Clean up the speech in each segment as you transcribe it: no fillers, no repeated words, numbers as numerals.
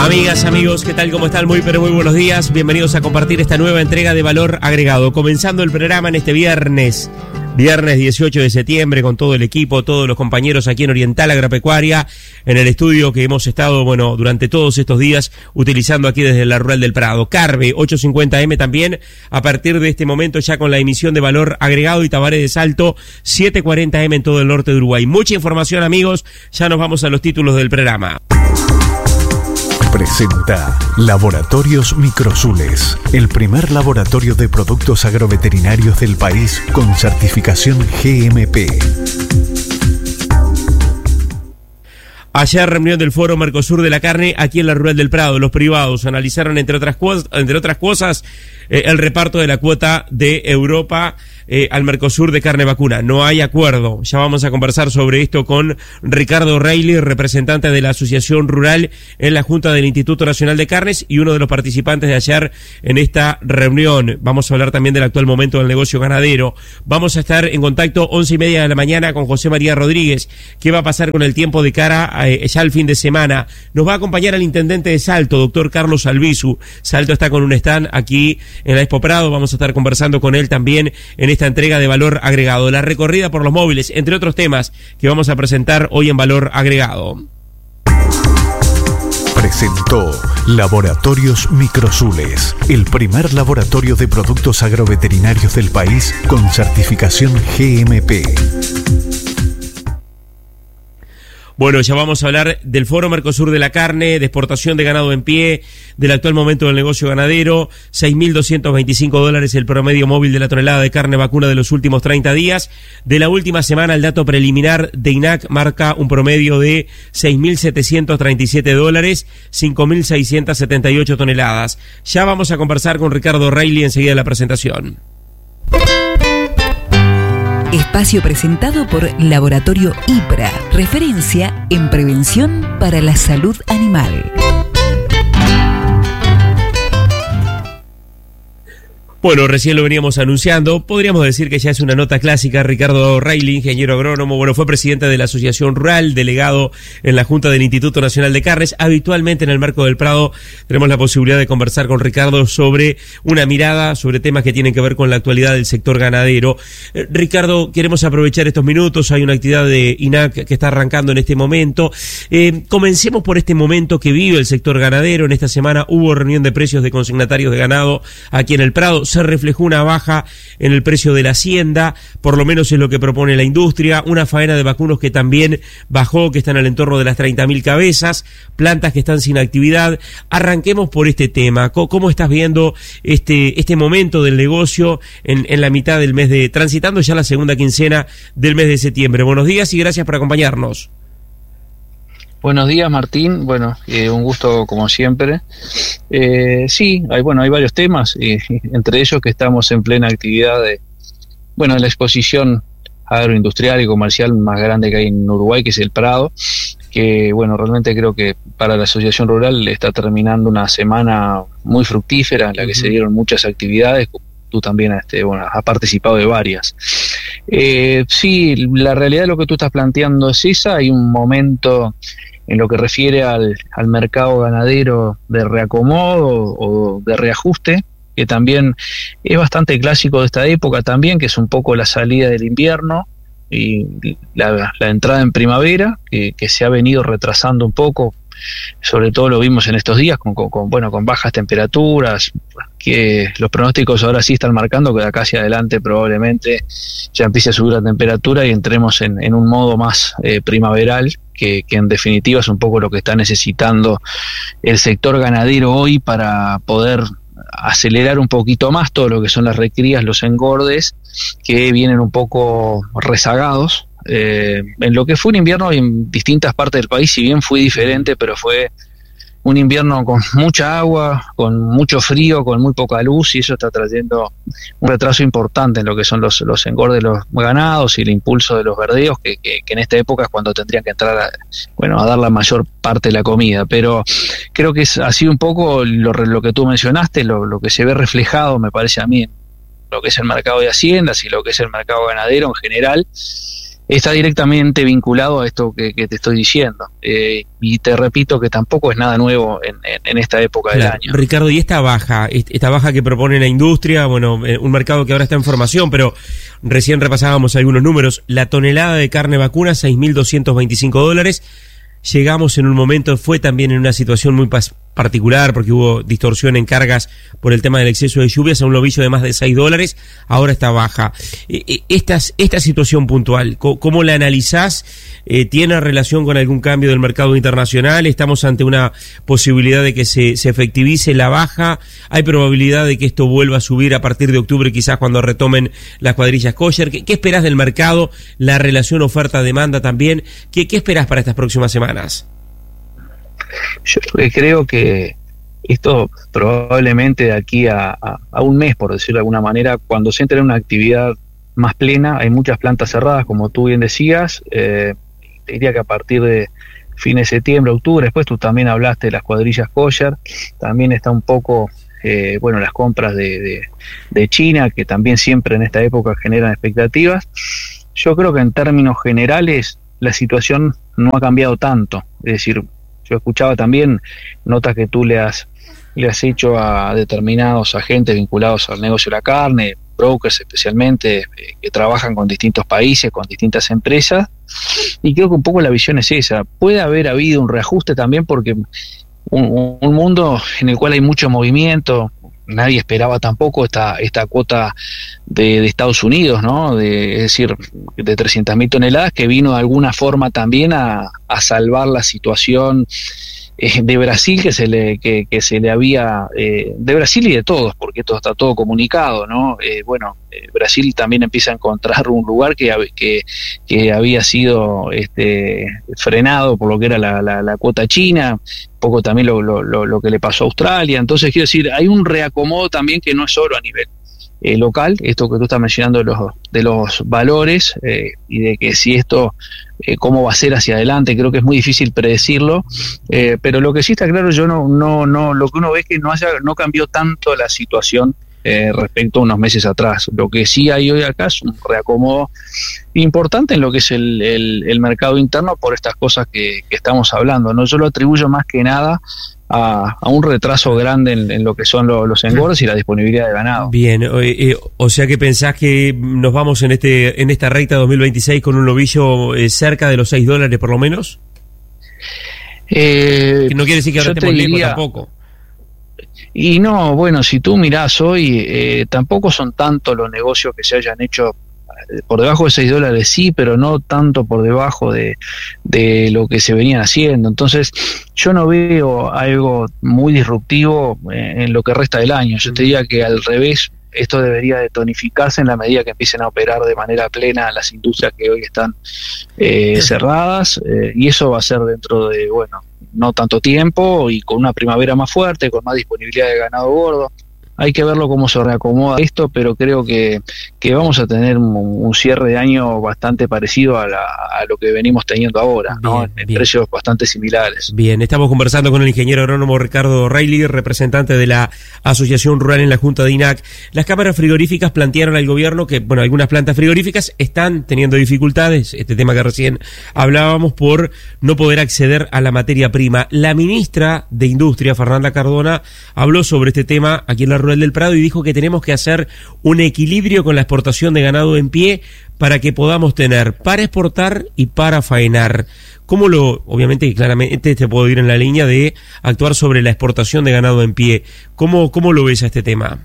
Amigas, amigos, ¿qué tal? ¿Cómo están? Muy buenos días. Bienvenidos a compartir esta nueva entrega de Valor Agregado. Comenzando el programa en este viernes 18 de septiembre, con todo el equipo, todos los compañeros aquí en Oriental Agropecuaria, en el estudio que hemos estado, durante todos estos días utilizando aquí desde la Rural del Prado. Carve, 850M también, a partir de este momento ya con la emisión de Valor Agregado, y Tabaré de Salto, 740M en todo el norte de Uruguay. Mucha información, amigos, ya nos vamos a los títulos del programa. Presenta Laboratorios Microsules, el primer laboratorio de productos agroveterinarios del país con certificación GMP. Ayer reunión del Foro Mercosur de la Carne aquí en la Rural del Prado. Los privados analizaron, entre otras cosas, el reparto de la cuota de Europa al Mercosur de carne vacuna. No hay acuerdo. Ya vamos a conversar sobre esto con Ricardo Reilly, representante de la Asociación Rural en la Junta del Instituto Nacional de Carnes y uno de los participantes de ayer en esta reunión. Vamos a hablar también del actual momento del negocio ganadero. Vamos a estar en contacto 11:30 de la mañana con José María Rodríguez. ¿Qué va a pasar con el tiempo de cara ya al fin de semana? Nos va a acompañar el intendente de Salto, doctor Carlos Albizu. Salto está con un stand aquí en la Expo Prado. Vamos a estar conversando con él también en esta entrega de Valor Agregado. La recorrida por los móviles, entre otros temas que vamos a presentar hoy en Valor Agregado. Presentó Laboratorios Microsules, el primer laboratorio de productos agroveterinarios del país con certificación GMP. Bueno, ya vamos a hablar del Foro Mercosur de la Carne, de exportación de ganado en pie, del actual momento del negocio ganadero. $6.225 el promedio móvil de la tonelada de carne vacuna de los últimos 30 días. De la última semana, el dato preliminar de INAC marca un promedio de $6.737, 5.678 toneladas. Ya vamos a conversar con Ricardo Reilly enseguida de la presentación. Espacio presentado por Laboratorio IPRA, referencia en prevención para la salud animal. Bueno, recién lo veníamos anunciando, podríamos decir que ya es una nota clásica. Ricardo Reilly, ingeniero agrónomo, fue presidente de la Asociación Rural, delegado en la Junta del Instituto Nacional de Carnes. Habitualmente en el Marco del Prado tenemos la posibilidad de conversar con Ricardo sobre una mirada, sobre temas que tienen que ver con la actualidad del sector ganadero. Ricardo, queremos aprovechar estos minutos, hay una actividad de INAC que está arrancando en este momento. Comencemos por este momento que vive el sector ganadero. En esta semana hubo reunión de precios de consignatarios de ganado aquí en el Prado. Se reflejó una baja en el precio de la hacienda, por lo menos es lo que propone la industria, una faena de vacunos que también bajó, que están al entorno de las 30.000 cabezas, plantas que están sin actividad. Arranquemos por este tema. ¿Cómo estás viendo este momento del negocio en la mitad del mes transitando ya la segunda quincena del mes de septiembre? Buenos días y gracias por acompañarnos. Buenos días, Martín. Un gusto como siempre. Sí, hay varios temas, entre ellos que estamos en plena actividad de la exposición agroindustrial y comercial más grande que hay en Uruguay, que es el Prado, que realmente creo que para la Asociación Rural está terminando una semana muy fructífera en la que se dieron muchas actividades. Tú también has participado de varias. Sí, la realidad de lo que tú estás planteando es esa. Hay un momento en lo que refiere al mercado ganadero de reacomodo o de reajuste, que también es bastante clásico de esta época también, que es un poco la salida del invierno y la entrada en primavera, que se ha venido retrasando un poco. Sobre todo lo vimos en estos días con bajas temperaturas, que los pronósticos ahora sí están marcando que de acá hacia adelante probablemente ya empiece a subir la temperatura y entremos en un modo más primaveral, que en definitiva es un poco lo que está necesitando el sector ganadero hoy para poder acelerar un poquito más todo lo que son las recrías, los engordes, que vienen un poco rezagados. En lo que fue un invierno en distintas partes del país, si bien fue diferente, pero fue un invierno con mucha agua, con mucho frío, con muy poca luz, y eso está trayendo un retraso importante en lo que son los engordes de los ganados y el impulso de los verdeos, que en esta época es cuando tendrían que entrar a dar la mayor parte de la comida. Pero creo que es así un poco lo que tú mencionaste, lo que se ve reflejado, me parece a mí, en lo que es el mercado de haciendas y lo que es el mercado ganadero en general, está directamente vinculado a esto que te estoy diciendo. Y te repito que tampoco es nada nuevo en esta época del año. Ricardo, y esta baja que propone la industria, bueno, un mercado que ahora está en formación, pero recién repasábamos algunos números. La tonelada de carne vacuna, $6.225. Llegamos en un momento, fue también en una situación muy particular, porque hubo distorsión en cargas por el tema del exceso de lluvias, a un lobillo de más de $6, ahora está baja. Esta situación puntual, ¿cómo la analizás? ¿Tiene relación con algún cambio del mercado internacional? ¿Estamos ante una posibilidad de que se efectivice la baja? ¿Hay probabilidad de que esto vuelva a subir a partir de octubre, quizás cuando retomen las cuadrillas kosher? ¿Qué esperás del mercado? La relación oferta-demanda también. ¿Qué esperás para estas próximas semanas? Yo creo que esto probablemente de aquí a un mes, por decirlo de alguna manera, cuando se entre en una actividad más plena, hay muchas plantas cerradas, como tú bien decías, te diría que a partir de fines de septiembre, octubre, después tú también hablaste de las cuadrillas kosher, también está un poco, las compras de China, que también siempre en esta época generan expectativas. Yo creo que en términos generales la situación no ha cambiado tanto, es decir, yo escuchaba también notas que tú le has hecho a determinados agentes vinculados al negocio de la carne, brokers especialmente, que trabajan con distintos países, con distintas empresas, y creo que un poco la visión es esa. Puede haber habido un reajuste también porque un mundo en el cual hay mucho movimiento, nadie esperaba tampoco esta cuota de Estados Unidos, ¿no? Es decir, de 300.000 toneladas, que vino de alguna forma también a salvar la situación de Brasil, que se le había, de Brasil y de todos, porque esto está todo comunicado, ¿no? Brasil también empieza a encontrar un lugar que había sido frenado por lo que era la cuota china, un poco también lo que le pasó a Australia. Entonces, quiero decir, hay un reacomodo también que no es solo a nivel local, esto que tú estás mencionando de los valores, y de que si esto cómo va a ser hacia adelante, creo que es muy difícil predecirlo, pero lo que sí está claro, yo no lo que uno ve es que no cambió tanto la situación respecto a unos meses atrás. Lo que sí hay hoy acá es un reacomodo importante en lo que es el mercado interno por estas cosas que estamos hablando, ¿no? Yo lo atribuyo más que nada a un retraso grande en lo que son los engordes y la disponibilidad de ganado. Bien, o sea que pensás que nos vamos en esta recta 2026 con un lobillo cerca de los $6 por lo menos. Que no quiere decir que ahora estemos lejos tampoco. Y no, bueno, si tú mirás hoy, tampoco son tantos los negocios que se hayan hecho por debajo de $6, sí, pero no tanto por debajo de lo que se venían haciendo. Entonces, yo no veo algo muy disruptivo en lo que resta del año. Yo te diría que al revés, esto debería de tonificarse en la medida que empiecen a operar de manera plena las industrias que hoy están cerradas, y eso va a ser dentro de, no tanto tiempo y con una primavera más fuerte, con más disponibilidad de ganado gordo. Hay que verlo cómo se reacomoda esto, pero creo que vamos a tener un cierre de año bastante parecido a lo que venimos teniendo ahora, ¿no? En precios bastante similares. Bien, estamos conversando con el ingeniero agrónomo Ricardo Reilly, representante de la Asociación Rural en la Junta de INAC. Las cámaras frigoríficas plantearon al gobierno que, algunas plantas frigoríficas están teniendo dificultades, este tema que recién hablábamos, por no poder acceder a la materia prima. La ministra de Industria, Fernanda Cardona, habló sobre este tema aquí en la Rural del Prado y dijo que tenemos que hacer un equilibrio con la exportación de ganado en pie para que podamos tener para exportar y para faenar. Obviamente y claramente te puedo ir en la línea de actuar sobre la exportación de ganado en pie. ¿Cómo lo ves a este tema?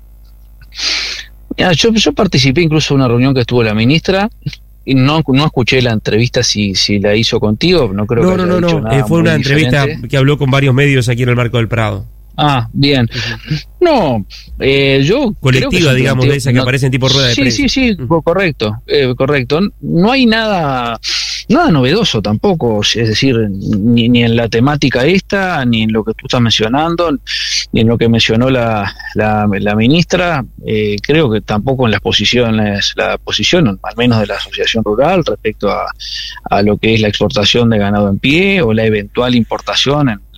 Yo participé incluso en una reunión que estuvo la ministra y no escuché la entrevista si la hizo contigo, no creo que haya dicho nada. Fue una entrevista que habló con varios medios aquí en el Marco del Prado. Ah, bien. No, yo colectiva, digamos, de esa que aparece en tipo rueda de prensa. Sí, correcto. No hay nada novedoso tampoco, es decir, ni en la temática esta, ni en lo que tú estás mencionando, ni en lo que mencionó la ministra. Creo que tampoco en la posición, al menos de la Asociación Rural, respecto a lo que es la exportación de ganado en pie o la eventual importación en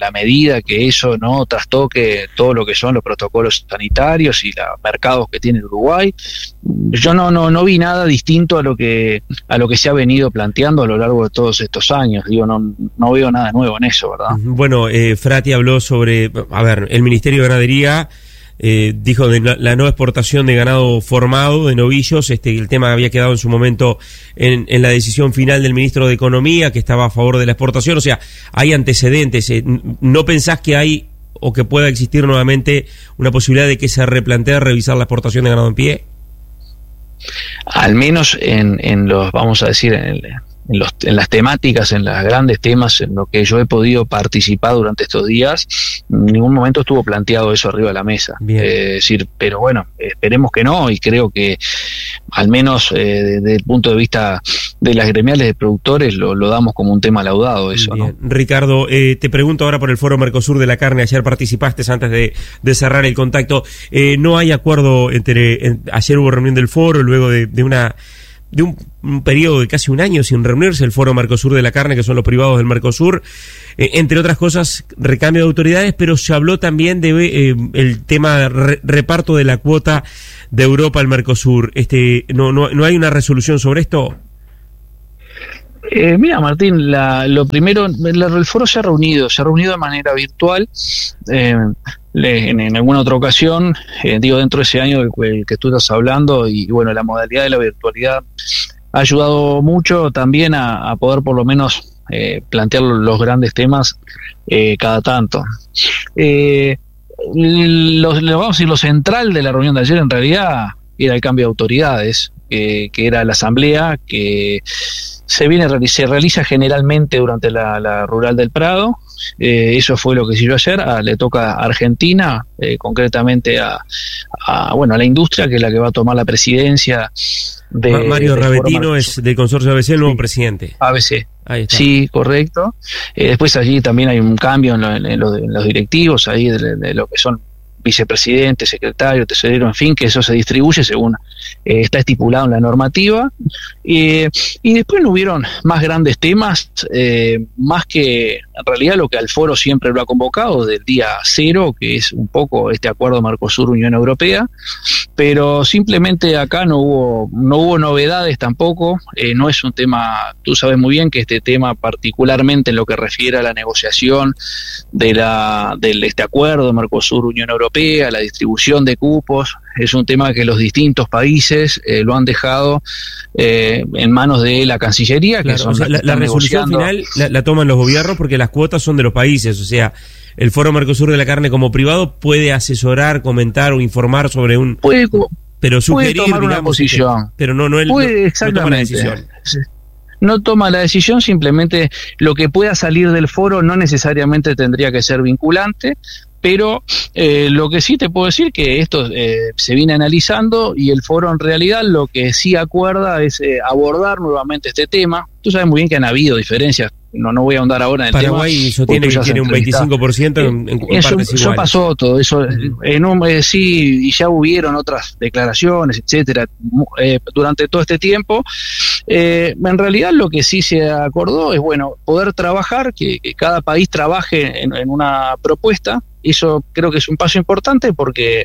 la medida que eso no trastoque todo lo que son los protocolos sanitarios y los mercados que tiene Uruguay. Yo no vi nada distinto a lo que se ha venido planteando a lo largo de todos estos años. Digo, no veo nada nuevo en eso, ¿verdad? Bueno, Frati habló sobre, el Ministerio de Ganadería dijo de la no exportación de ganado formado, de novillos. El tema había quedado en su momento en la decisión final del ministro de Economía, que estaba a favor de la exportación. O sea, hay antecedentes. ¿No pensás que hay o que pueda existir nuevamente una posibilidad de que se replantee revisar la exportación de ganado en pie? Al menos en los, vamos a decir, en las temáticas, en los grandes temas en lo que yo he podido participar durante estos días, en ningún momento estuvo planteado eso arriba de la mesa. Pero bueno, esperemos que no, y creo que al menos desde el punto de vista de las gremiales de productores lo damos como un tema laudado eso. Bien. ¿No? Ricardo, te pregunto ahora por el Foro Mercosur de la Carne. Ayer participaste antes de cerrar el contacto. No hay acuerdo ayer hubo reunión del foro, luego de un periodo de casi un año sin reunirse el Foro Mercosur de la Carne, que son los privados del Mercosur, entre otras cosas, recambio de autoridades, pero se habló también de el tema reparto de la cuota de Europa al Mercosur. ¿No hay una resolución sobre esto? Mira, Martín, lo primero, el foro se ha reunido de manera virtual. En alguna otra ocasión, dentro de ese año del que tú estás hablando, y bueno, la modalidad de la virtualidad ha ayudado mucho también a poder por lo menos plantear los grandes temas cada tanto. Vamos a decir, lo central de la reunión de ayer en realidad era el cambio de autoridades, que era la asamblea que se realiza generalmente durante la Rural del Prado. Eso fue lo que se hizo ayer. Le toca a Argentina, concretamente a la industria, que es la que va a tomar la presidencia de Mario Ravetino es del consorcio ABC, el nuevo presidente. ABC. Ahí está. Sí, correcto. Después allí también hay un cambio en los directivos, ahí de lo que son vicepresidente, secretario, tesorero, en fin, que eso se distribuye según está estipulado en la normativa. Y después no hubieron más grandes temas, más que en realidad lo que al foro siempre lo ha convocado del día cero, que es un poco este acuerdo Mercosur-Unión Europea, pero simplemente acá no hubo novedades tampoco. No es un tema, tú sabes muy bien que este tema, particularmente en lo que refiere a la negociación de este acuerdo Mercosur-Unión Europea, la distribución de cupos, es un tema que los distintos países lo han dejado en manos de la Cancillería. Claro, que son o sea, la resolución final la toman los gobiernos porque las cuotas son de los países. O sea, el Foro Mercosur de la Carne como privado puede asesorar, comentar o informar sobre pero sugerir, puede tomar una posición, pero no toma la decisión. No toma la decisión, simplemente lo que pueda salir del foro no necesariamente tendría que ser vinculante. Pero lo que sí te puedo decir que esto se viene analizando, y el foro en realidad lo que sí acuerda es abordar nuevamente este tema. Tú sabes muy bien que han habido diferencias, no voy a ahondar ahora en el Paraguay tema. Paraguay tiene un 25% en partes iguales. Eso pasó todo, eso sí, y ya hubieron otras declaraciones, etcétera, durante todo este tiempo. En realidad lo que sí se acordó es, poder trabajar, que cada país trabaje en una propuesta. Eso creo que es un paso importante porque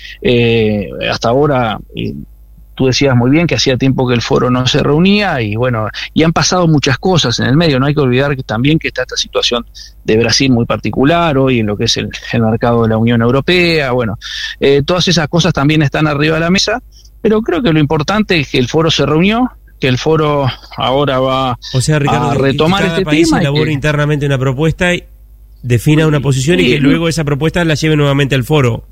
hasta ahora, tú decías muy bien que hacía tiempo que el foro no se reunía, y han pasado muchas cosas en el medio. No hay que olvidar que también que está esta situación de Brasil muy particular hoy en lo que es el mercado de la Unión Europea. Todas esas cosas también están arriba de la mesa, pero creo que lo importante es que el foro se reunió, que el foro ahora va Ricardo, a retomar este país tema. Elabora internamente una propuesta y defina una posición, y que luego esa propuesta la lleve nuevamente al foro.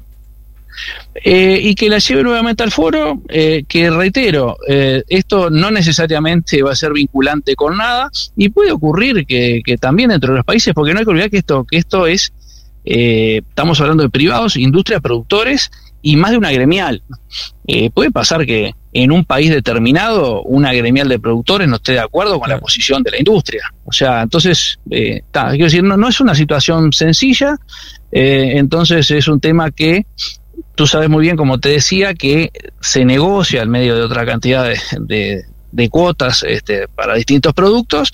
Y que la lleve nuevamente al foro, que reitero, esto no necesariamente va a ser vinculante con nada, y puede ocurrir que también dentro de los países, porque no hay que olvidar que esto es, estamos hablando de privados, industria, productores, y más de una gremial. Puede pasar que en un país determinado una gremial de productores no esté de acuerdo con la posición de la industria. O sea, entonces, quiero decir, no es una situación sencilla. Entonces es un tema que tú sabes muy bien, como te decía, que se negocia en medio de otra cantidad de cuotas para distintos productos,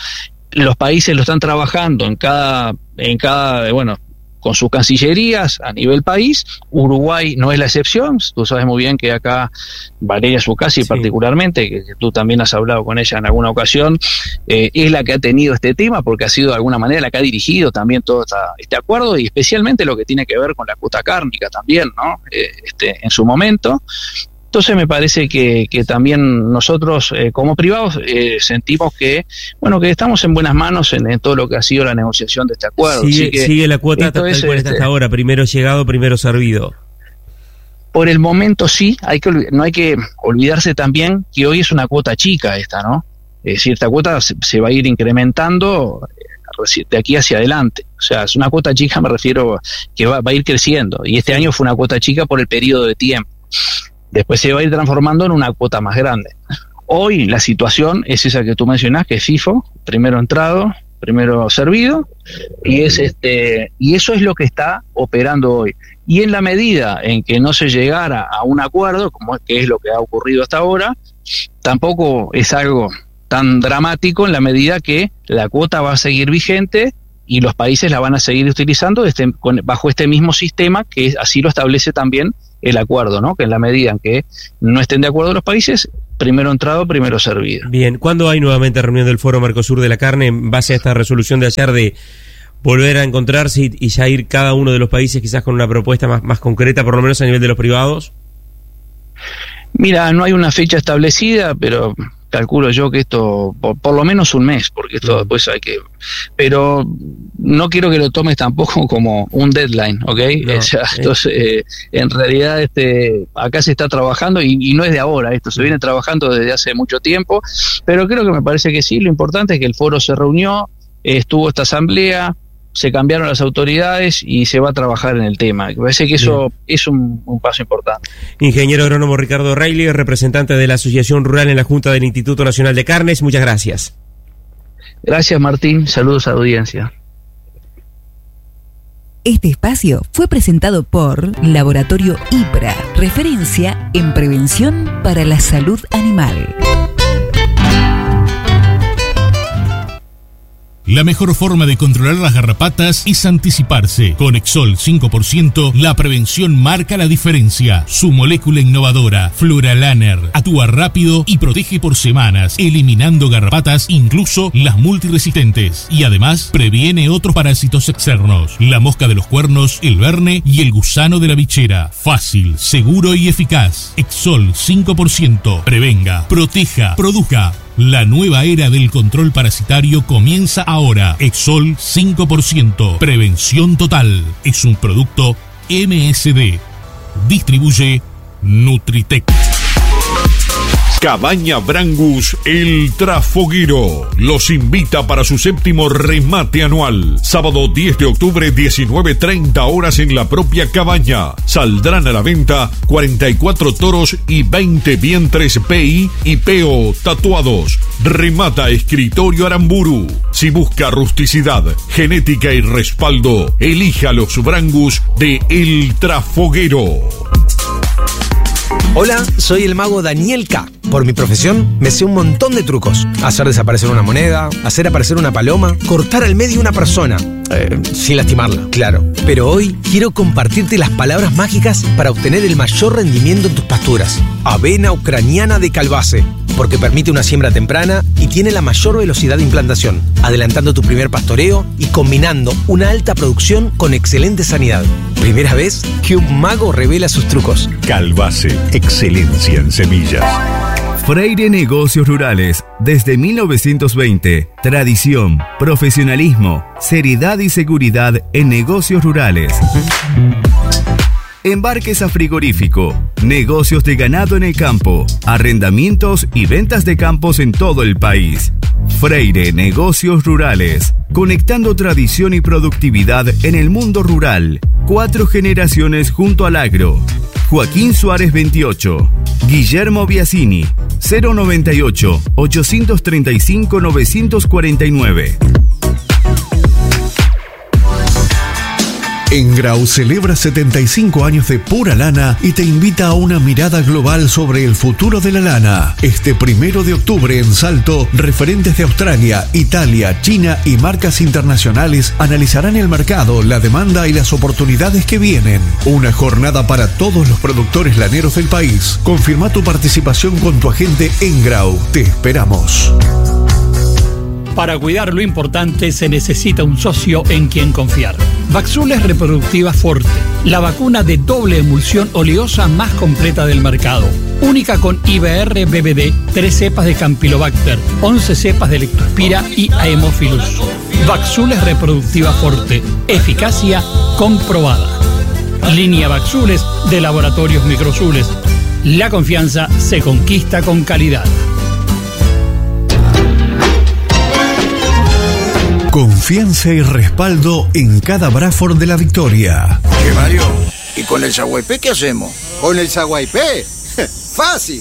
los países lo están trabajando en cada bueno, con sus cancillerías a nivel país. Uruguay no es la excepción. Tú sabes muy bien que acá Valeria Zuccasi, sí, particularmente, que tú también has hablado con ella en alguna ocasión, es la que ha tenido este tema, porque ha sido de alguna manera la que ha dirigido también todo este acuerdo, y especialmente lo que tiene que ver con la cuota cárnica también, ¿no? En su momento. Entonces me parece que también nosotros como privados sentimos que estamos en buenas manos en todo lo que ha sido la negociación de este acuerdo. Sigue la cuota tal cual está hasta ahora, primero llegado, primero servido. Por el momento sí, no hay que olvidarse también que hoy es una cuota chica esta, ¿no? Es decir, esta cuota se va a ir incrementando de aquí hacia adelante. O sea, es una cuota chica, me refiero que va a ir creciendo, y este año fue una cuota chica por el periodo de tiempo. Después se va a ir transformando en una cuota más grande. Hoy la situación es esa que tú mencionás, que es FIFO, primero entrado, primero servido, y eso es lo que está operando hoy. Y en la medida en que no se llegara a un acuerdo, que es lo que ha ocurrido hasta ahora, tampoco es algo tan dramático, en la medida que la cuota va a seguir vigente y los países la van a seguir utilizando bajo este mismo sistema, que así lo establece también el acuerdo, ¿no? Que en la medida en que no estén de acuerdo los países, primero entrado, primero servido. Bien, ¿cuándo hay nuevamente reunión del Foro Mercosur de la Carne en base a esta resolución de ayer de volver a encontrarse y ya ir cada uno de los países quizás con una propuesta más concreta, por lo menos a nivel de los privados? Mira, no hay una fecha establecida, pero calculo yo que esto, por lo menos un mes, porque esto después hay que... Pero no quiero que lo tomes tampoco como un deadline, ¿ok? No, entonces, en realidad acá se está trabajando, y no es de ahora, esto se viene trabajando desde hace mucho tiempo, pero creo que me parece que sí. Lo importante es que el foro se reunió, estuvo esta asamblea, se cambiaron las autoridades y se va a trabajar en el tema. Me parece que eso es un paso importante. Ingeniero agrónomo Ricardo O'Reilly, representante de la Asociación Rural en la Junta del Instituto Nacional de Carnes, muchas gracias. Gracias, Martín. Saludos a la audiencia. Este espacio fue presentado por Laboratorio IPRA, referencia en prevención para la salud animal. La mejor forma de controlar las garrapatas es anticiparse. Con Exol 5%, la prevención marca la diferencia. Su molécula innovadora, Fluralaner, actúa rápido y protege por semanas, eliminando garrapatas, incluso las multiresistentes. Y además, previene otros parásitos externos. La mosca de los cuernos, el verne y el gusano de la bichera. Fácil, seguro y eficaz. Exol 5%. Prevenga, proteja, produzca. La nueva era del control parasitario comienza ahora. Exol 5%. Prevención total. Es un producto MSD. Distribuye Nutritec. Cabaña Brangus El Trafoguero los invita para su 7º remate anual. Sábado 10 de octubre, 19:30 horas en la propia cabaña. Saldrán a la venta 44 toros y 20 vientres PI y PO tatuados. Remata Escritorio Aramburu. Si busca rusticidad, genética y respaldo, elija los Brangus de El Trafoguero. Hola, soy el mago Daniel K. Por mi profesión, me sé un montón de trucos. Hacer desaparecer una moneda, hacer aparecer una paloma, cortar al medio una persona. Sin lastimarla, claro. Pero hoy quiero compartirte las palabras mágicas para obtener el mayor rendimiento en tus pasturas. Avena ucraniana de Calbase, porque permite una siembra temprana y tiene la mayor velocidad de implantación, adelantando tu primer pastoreo y combinando una alta producción con excelente sanidad. Primera vez que un mago revela sus trucos. Calbase, excelencia en semillas. Freire Negocios Rurales, desde 1920. Tradición, profesionalismo, seriedad y seguridad en negocios rurales. Embarques a frigorífico, negocios de ganado en el campo, arrendamientos y ventas de campos en todo el país. Freire Negocios Rurales, conectando tradición y productividad en el mundo rural. 4 generaciones junto al agro. Joaquín Suárez 28, Guillermo Biasini, 098-835-949. Engrau celebra 75 años de pura lana y te invita a una mirada global sobre el futuro de la lana. Este 1 de octubre en Salto, referentes de Australia, Italia, China y marcas internacionales analizarán el mercado, la demanda y las oportunidades que vienen. Una jornada para todos los productores laneros del país. Confirma tu participación con tu agente Engrau. Te esperamos. Para cuidar lo importante se necesita un socio en quien confiar. Vaxules Reproductiva Forte, la vacuna de doble emulsión oleosa más completa del mercado. Única con IBR-BBD, 3 cepas de Campylobacter, 11 cepas de Leptospira y Haemophilus. Vaxules Reproductiva Forte, eficacia comprobada. Línea Vaxules de Laboratorios Microsules. La confianza se conquista con calidad. Confianza y respaldo en cada Bradford de la victoria. ¿Qué, Mario? ¿Y con el Saguaypé qué hacemos? ¿Con el Saguaypé? ¡Fácil!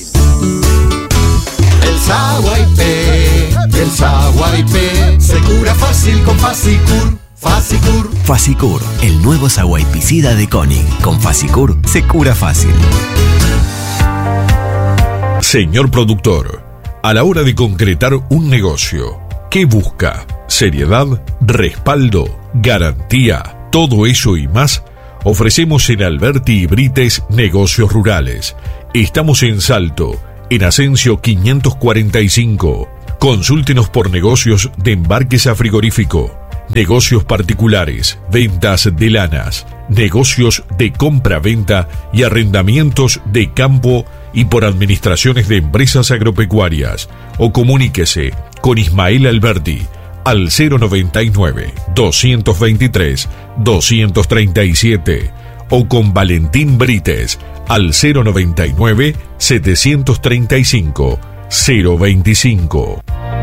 El Saguaypé se cura fácil con Fasicur. Fasicur, el nuevo saguaypicida de Koenig. Con Fasicur se cura fácil. Señor productor, a la hora de concretar un negocio, ¿qué busca? Seriedad, respaldo, garantía, todo eso y más ofrecemos en Alberti y Brites Negocios Rurales. Estamos en Salto, en Asensio 545. Consúltenos por negocios de embarques a frigorífico, negocios particulares, ventas de lanas, negocios de compra-venta y arrendamientos de campo y por administraciones de empresas agropecuarias. O comuníquese con Ismael Alberti al 099-223-237 o con Valentín Brites al 099-735-025.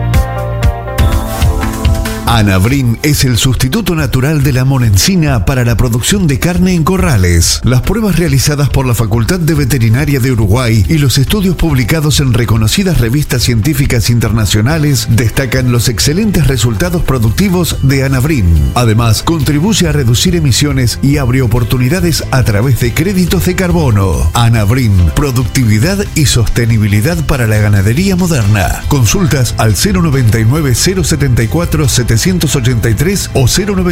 Anabrin es el sustituto natural de la monencina para la producción de carne en corrales. Las pruebas realizadas por la Facultad de Veterinaria de Uruguay y los estudios publicados en reconocidas revistas científicas internacionales destacan los excelentes resultados productivos de Anabrin. Además, contribuye a reducir emisiones y abre oportunidades a través de créditos de carbono. Anabrin, productividad y sostenibilidad para la ganadería moderna. Consultas al 099-074-783 o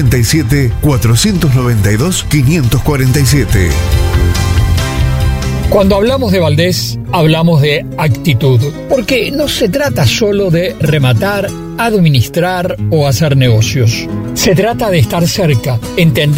097-492-547. Cuando hablamos de Valdés, hablamos de actitud, porque no se trata solo de rematar, administrar o hacer negocios. Se trata de estar cerca, entender